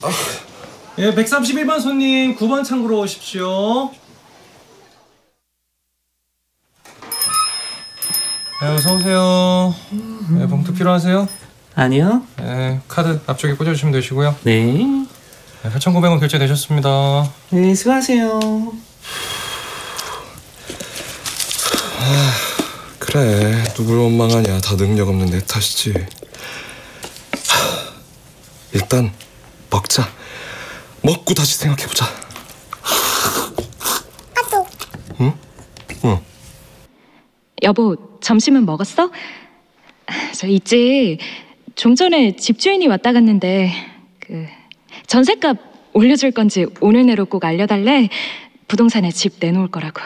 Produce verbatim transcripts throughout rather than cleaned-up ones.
예, 백삼십일 번 손님 구 번 창구로 오십시오. 네, 어서 오세요. 네, 봉투 필요하세요? 아니요. 네, 카드 앞쪽에 꽂아주시면 되시고요. 네. 네, 팔천구백 원 결제되셨습니다. 네, 수고하세요. 아, 그래, 누굴 원망하냐. 다 능력 없는 내 탓이지. 하, 일단 먹자. 먹고 다시 생각해보자. 아또. 응? 응. 여보, 점심은 먹었어? 저 있지. 좀 전에 집주인이 왔다 갔는데 그 전셋값 올려줄 건지 오늘 내로 꼭 알려달래. 부동산에 집 내놓을 거라고.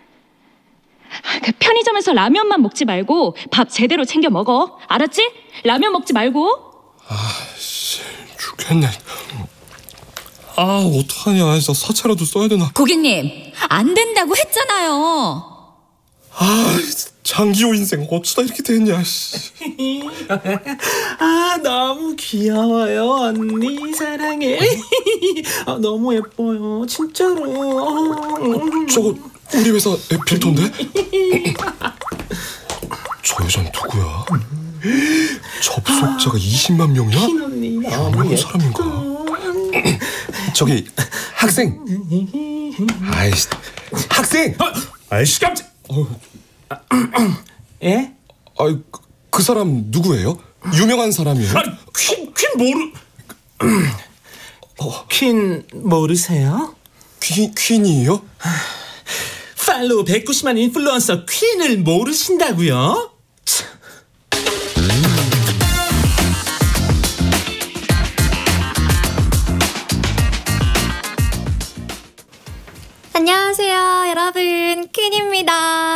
그 편의점에서 라면만 먹지 말고 밥 제대로 챙겨 먹어. 알았지? 라면 먹지 말고. 아씨, 죽겠네. 아, 어떡하냐. 진짜 사채라도 써야 되나. 고객님, 안 된다고 했잖아요. 아, 장기호 인생 어쩌다 이렇게 됐냐. 씨. 아, 너무 귀여워요, 언니. 사랑해. 아, 너무 예뻐요. 진짜로. 아, 저거 우리 회사 에필톤데? 저 여자는 누구야? 접속자가 이십만 명이야? 킨 언니 너무 유명한 예뻐. 사람인가? 저기 학생. 아이씨, 학생. 아이씨 깜짝. 예? 아이, 그, 그 사람 누구예요? 유명한 사람이에요? 아니 퀸, 퀸 모르. 퀸 모르세요? 퀸, 퀸이에요? 팔로우 백구십만 인플루언서 퀸을 모르신다고요? 안녕하세요, 여러분. 퀸입니다.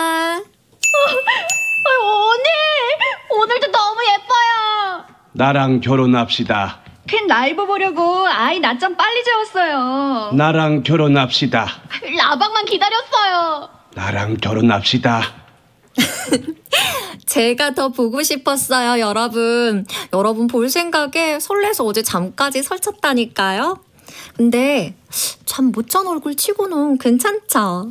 언니, 오늘도 너무 예뻐요. 나랑 결혼합시다. 퀸 라이브 보려고 아이 낮잠 빨리 재웠어요. 나랑 결혼합시다. 라방만 기다렸어요. 나랑 결혼합시다. 제가 더 보고 싶었어요, 여러분. 여러분 볼 생각에 설레서 어제 잠까지 설쳤다니까요. 근데 참 못 잔 얼굴 치고는 괜찮죠?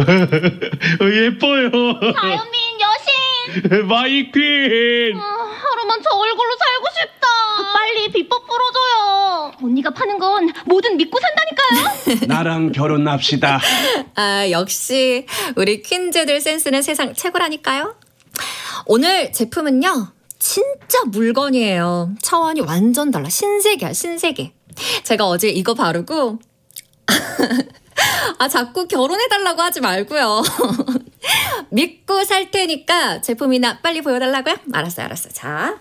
예뻐요. 자연민 여신. 마이 퀸. 아, 하루만 저 얼굴로 살고 싶다. 빨리 비법 풀어줘요. 언니가 파는 건 뭐든 믿고 산다니까요. 나랑 결혼합시다. 아, 역시 우리 퀸즈들 센스는 세상 최고라니까요. 오늘 제품은요, 진짜 물건이에요. 차원이 완전 달라. 신세계야, 신세계. 제가 어제 이거 바르고 아, 자꾸 결혼해달라고 하지 말고요. 믿고 살 테니까 제품이나 빨리 보여달라고요? 알았어요, 알았어요. 자,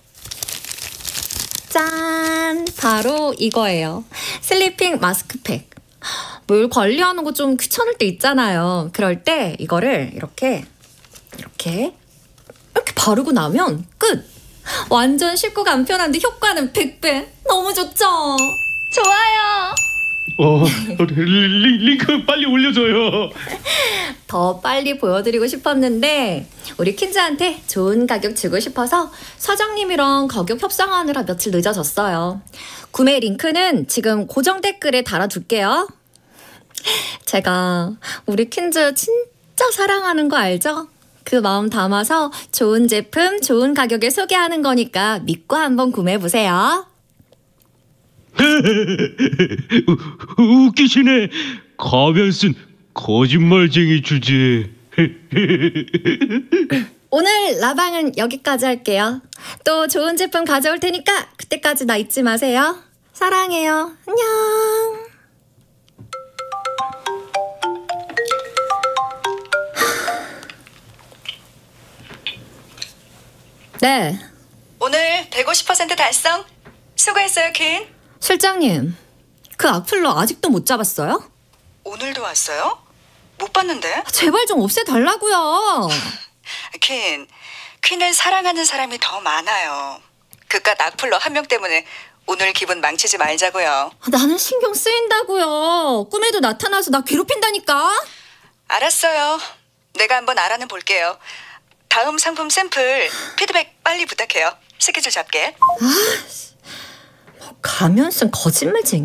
짠! 바로 이거예요. 슬리핑 마스크팩. 물 관리하는 거 좀 귀찮을 때 있잖아요. 그럴 때 이거를 이렇게 이렇게 이렇게 바르고 나면 끝! 완전 쉽고 간편한데 효과는 백 배. 너무 좋죠? 좋아요. 어, 리, 링크 빨리 올려줘요. 더 빨리 보여드리고 싶었는데 우리 퀸즈한테 좋은 가격 주고 싶어서 사장님이랑 가격 협상하느라 며칠 늦어졌어요. 구매 링크는 지금 고정 댓글에 달아둘게요. 제가 우리 퀸즈 진짜 사랑하는 거 알죠? 그 마음 담아서 좋은 제품, 좋은 가격에 소개하는 거니까 믿고 한번 구매해보세요. 웃기시네. 가면 쓴 거짓말쟁이 주제. 오늘 라방은 여기까지 할게요. 또 좋은 제품 가져올 테니까 그때까지 나 잊지 마세요. 사랑해요. 안녕. 네. 오늘 백오십 퍼센트 달성. 수고했어요, 퀸. 실장님, 그 악플러 아직도 못 잡았어요? 오늘도 왔어요? 못 봤는데. 제발 좀 없애달라고요. 퀸, 퀸을 사랑하는 사람이 더 많아요. 그깟 악플러 한 명 때문에 오늘 기분 망치지 말자고요. 나는 신경 쓰인다고요. 꿈에도 나타나서 나 괴롭힌다니까. 알았어요. 내가 한번 알아는 볼게요. 다음 상품 샘플 피드백 빨리 부탁해요. 스케줄 잡게. 가면 쓴 거짓말쟁이?